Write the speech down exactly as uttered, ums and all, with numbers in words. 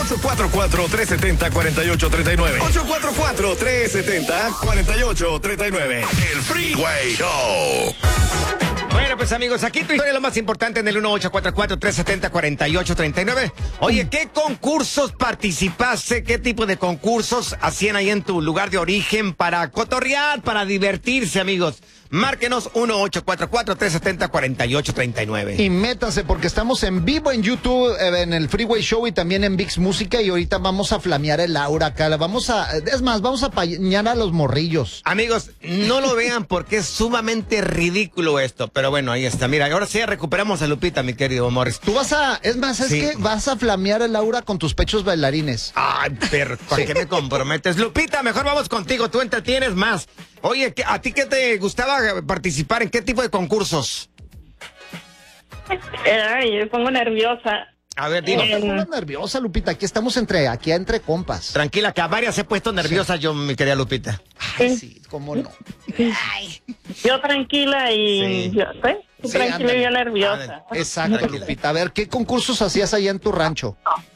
ocho cuatro cuatro, tres siete cero, cuatro ocho tres nueve. ocho cuatro cuatro, tres siete cero, cuatro ocho tres nueve. El Freeway Show. Bueno, pues amigos, aquí tu historia es lo más importante en el uno ocho cuatro cuatro, tres siete cero, cuatro ocho tres nueve. Oye, ¿qué concursos participaste? ¿Qué tipo de concursos hacían ahí en tu lugar de origen para cotorrear, para divertirse, amigos? Márquenos uno ocho cuatro cuatro, tres siete cero, cuatro ocho tres nueve. Y métase porque estamos en vivo en YouTube, eh, en el Freeway Show y también en VIX Música, y ahorita vamos a flamear el aura acá. Vamos a, es más, vamos a apañar a los morrillos. Amigos, no lo vean porque es sumamente ridículo esto, pero bueno, ahí está. Mira, ahora sí recuperamos a Lupita, mi querido Morris. Tú vas a, es más, es Sí. que vas a flamear el aura con tus pechos bailarines. Ay, pero ¿con qué me comprometes? Lupita, mejor vamos contigo, tú entretienes más. Oye, ¿qué- ¿a ti qué te gustaba participar? ¿En qué tipo de concursos? Ay, me pongo nerviosa. A ver, No dime. te pongas nerviosa, Lupita. Aquí estamos entre, aquí entre compas. Tranquila, que a varias he puesto nerviosa yo, mi querida Lupita. Ay, sí, cómo no. Yo tranquila y Sí. yo, ¿sí? Tú Sí, tranquila ándale. y yo nerviosa. Exacto, Tranquila. Lupita. A ver, ¿qué concursos hacías allá en tu rancho?